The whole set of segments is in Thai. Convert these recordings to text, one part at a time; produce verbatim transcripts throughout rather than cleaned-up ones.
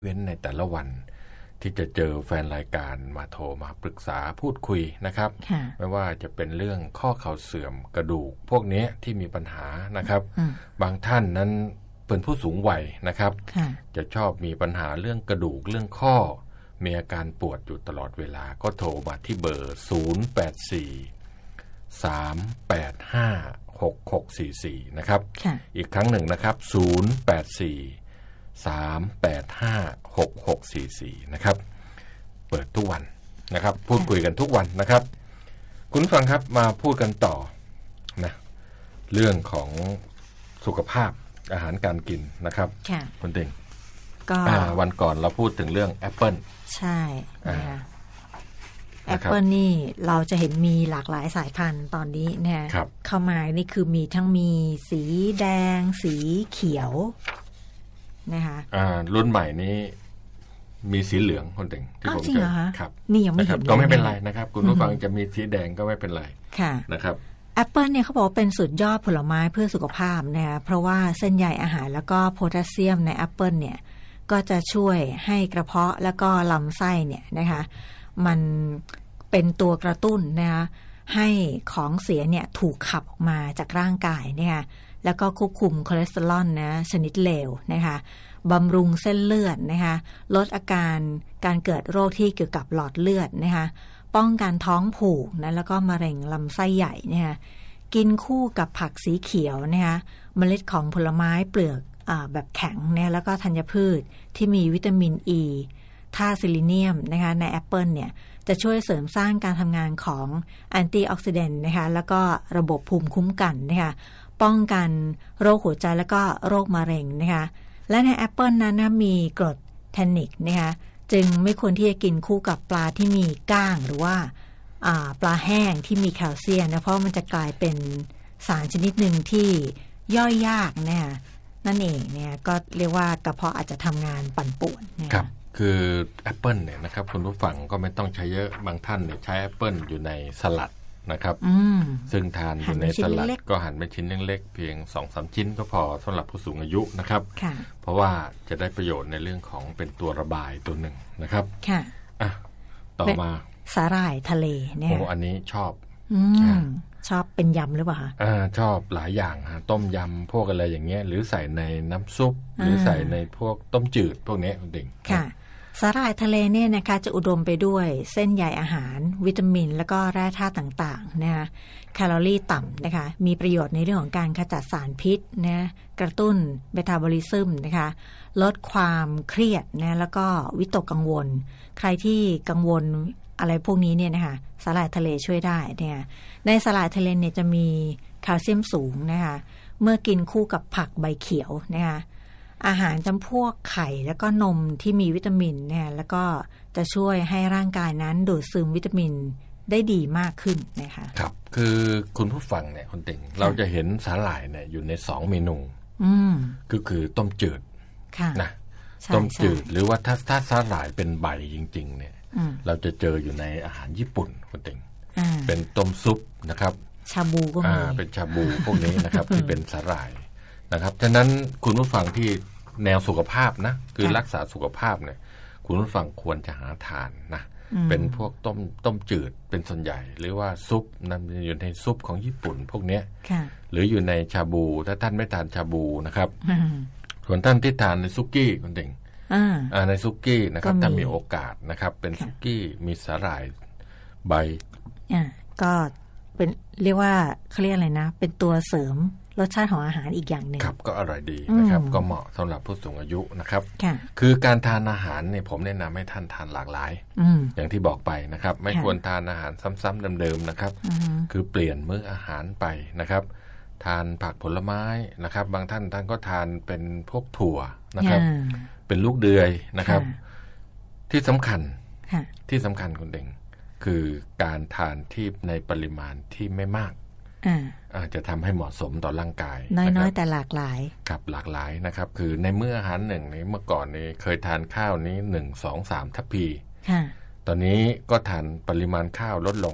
เว้นในแต่ละวันที่จะเจอแฟนรายการมาโทรมาปรึกษาพูดคุยนะครับไม่ว่าจะเป็นเรื่องข้อเข่าเสื่อมกระดูกพวกนี้ที่มีปัญหานะครับบางท่านนั้นเป็นผู้สูงวัยนะครับจะชอบมีปัญหาเรื่องกระดูกเรื่องข้อมีอาการปวดอยู่ตลอดเวลาก็โทรมาที่เบอร์ศูนย์ แปด สี่ สาม แปด ห้า หก หก สี่ สี่นะครับอีกครั้งหนึ่งนะครับศูนย์ แปด สี่ สาม แปด ห้า หก หก สี่ สี่นะครับเปิดทุกวันนะครับพูดคุยกันทุกวันนะครับคุณฟังครับมาพูดกันต่อนะเรื่องของสุขภาพอาหารการกินนะครับคุณติงก็วันก่อนเราพูดถึงเรื่องแอปเปิลใช่นะคะแอปเปิลนี่เราจะเห็นมีหลากหลายสายพันธุ์ตอนนี้เนี่ยเข้ามานี่คือมีทั้งมีสีแดงสีเขียวนะคะอ่ารุ่นใหม่นี้มีสีเหลืองคนติงที่ผมเจอครับนี่ยังไม่เห็นก็ไม่เป็นไรนะครับคุณผู้ฟังจะมีสีแดงก็ไม่เป็นไรนะครับแอปเปิลเนี่ยเขาบอกว่าเป็นสุดยอดผลไม้เพื่อสุขภาพนะคะเพราะว่าเส้นใยอาหารแล้วก็โพแทสเซียมในแอปเปิลเนี่ยก็จะช่วยให้กระเพาะแล้วก็ลำไส้เนี่ยนะคะมันเป็นตัวกระตุ้นนะคะให้ของเสียเนี่ยถูกขับออกมาจากร่างกายนะคะแล้วก็ควบคุมคอเลสเตอรอลนะชนิดเลวนะคะบำรุงเส้นเลือดนะคะลดอาการการเกิดโรคที่เกี่ยวกับหลอดเลือดนะคะป้องกันท้องผูกนะแล้วก็มะเร็งลำไส้ใหญ่นะคะกินคู่กับผักสีเขียวนะคะเมล็ดของผลไม้เปลือกแบบแข็งนะแล้วก็ธัญพืชที่มีวิตามินอ e, ีธาตุซิลิเนียมนะคะในแอปเปิลเนี่ยจะช่วยเสริมสร้างการทำงานของแอนตี้ออกซิแดนต์นะคะแล้วก็ระบบภูมิคุ้มกันนะคะป้องกันโรคหัวใจแล้วก็โรคมะเร็งนะคะและในแอปเปิลนั้นนะมีกรดแทนนิกนะคะจึงไม่ควรที่จะกินคู่กับปลาที่มีก้างหรือว่าปลาแห้งที่มีแคลเซียมนะเพราะมันจะกลายเป็นสารชนิดหนึ่งที่ย่อยยากนะคะนั่นเองเนี่ยก็เรียกว่ากระเพาะอาจจะทำงานปั่นป่วนนะครับคือแอปเปิลเนี่ยนะครับคุณผู้ฟังก็ไม่ต้องใช้เยอะบางท่านเนี่ยใช้แอปเปิลอยู่ในสลัดนะครับซึ่งทานอยู่ในสลัดก็หั่นเป็นชิ้นเล็กๆเพียง สองถึงสาม ชิ้นก็พอสำหรับผู้สูงอายุนะครับเพราะว่าจะได้ประโยชน์ในเรื่องของเป็นตัวระบายตัวหนึ่งนะครับค่ะอ่ะต่อมาสาหร่ายทะเลเนี่ยโอ้อันนี้ชอบอืมชอบเป็นยำหรือเปล่าคะอ่าชอบหลายอย่างฮะต้มยำพวกอะไรอย่างเงี้ยหรือใส่ในน้ำซุปหรือใส่ในพวกต้มจืดพวกนี้คุณดิ่งค่ะสาหร่ายทะเลเนี่ยนะคะจะอุดมไปด้วยเส้นใยอาหารวิตามินแล้วก็แร่ธาตุต่างๆนะคะแคลอรี่ต่ำนะคะมีประโยชน์ในเรื่องของการขจัดสารพิษนะกระตุ้นเมตาบอลิซึมนะคะลดความเครียดนะแล้วก็วิตกกังวลใครที่กังวลอะไรพวกนี้เนี่ยนะคะสาหร่ายทะเลช่วยได้เนี่ยในสาหร่ายทะเลเนี่ยจะมีแคลเซียมสูงนะคะเมื่อกินคู่กับผักใบเขียวนะคะอาหารจำพวกไข่แล้วก็นมที่มีวิตามินเนี่ยแล้วก็จะช่วยให้ร่างกายนั้นดูดซึมวิตามินได้ดีมากขึ้นนะคะครับคือคุณผู้ฟังเนี่ยคนติ่งเราจะเห็นสาหร่ายเนี่ยอยู่ในสองเมนูอืมก็คือต้มจืดนะต้มจืดหรือว่าถ้าถ้าสาหร่ายเป็นใบจริงๆเนี่ยเราจะเจออยู่ในอาหารญี่ปุ่นคนติ่งเป็นต้มซุปนะครับชาบูก็มีเป็นชาบูพวกนี้นะครับ ที่เป็นสาหร่ายนะครับฉะนั้นคุณผู้ฟังที่แนวสุขภาพนะคือรักษาสุขภาพเนี่ยคุณผู้ฟังควรจะหาทานนะเป็นพวกต้มต้มจืดเป็นส่วนใหญ่หรือว่าซุปนั่นอยู่ในซุปของญี่ปุ่นพวกนี้หรืออยู่ในชาบูถ้าท่านไม่ทานชาบูนะครับส่วนท่านที่ทานในซุกี้คุณเด่งในซุกี้นะครับถ้ามีโอกาสนะครับเป็นซุกี้มีสาหร่ายใบก็เป็นเรียกว่าเขาเรียกอะไรนะเป็นตัวเสริมรสชาติของอาหารอีกอย่างหนึ่งครับก็อร่อยดีนะครับก็เหมาะสำหรับผู้สูงอายุนะครับคือการทานอาหารเนี่ยผมแนะนำให้ท่านทานหลากหลายอย่างที่บอกไปนะครับไม่ควรทานอาหารซ้ำๆเดิมๆนะครับคือเปลี่ยนมื้ออาหารไปนะครับทานผักผลไม้นะครับบางท่านท่านก็ทานเป็นพวกถั่วนะครับเป็นลูกเดือยนะครับที่สำคัญที่สำคัญคุณเด่งคือการทานที่ในปริมาณที่ไม่มากอาจจะทำให้เหมาะสมต่อร่างกายน้อยๆแต่หลากหลายครับหลากหลายนะครับคือในมื้ออาหารหนึ่งนี้เมื่อก่อนนี้เคยทานข้าวนี้หนึ่ง สอง สามทัพพีตอนนี้ก็ทานปริมาณข้าวลดลง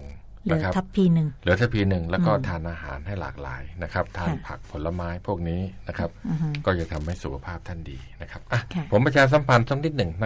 เหลือทัพพีหนึ่งเหลือทัพพีหนึ่งแล้วก็ทานอาหารให้หลากหลายนะครับทานผักผลไม้พวกนี้นะครับก็จะทำให้สุขภาพท่านดีนะครับผมประชาสัมพันธ์สักนิดหนึ่ง